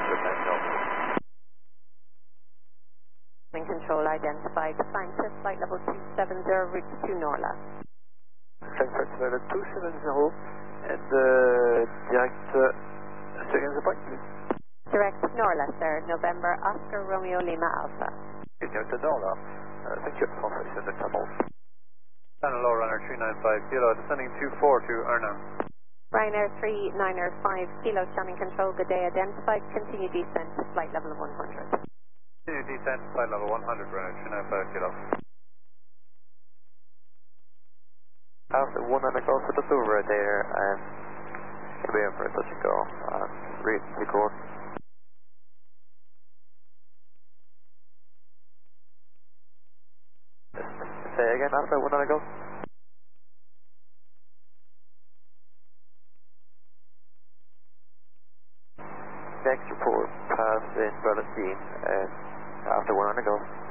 Good night, Delta. Control identified. Climb to flight level 270, route to Norla. Frankfurt level 270 and direct seconds apart, please. Direct Norla, sir. November Oscar Romeo Lima Alpha. Direct to Norla. Thank you. Confirmation the trouble. Channel low runner 395 kilo, descending 24 to Arnhem. Ryanair 3905 kilo, Shannon Control, good day identified. Continue descent to flight level 100. Continue descent, flight level 100, runner 395 kilo. After 1 and a close to the over there, and waiting for a touch and go. Read the code. Say again, after 1 and a go. Next report, pass in Berlin, and after 1 and a go.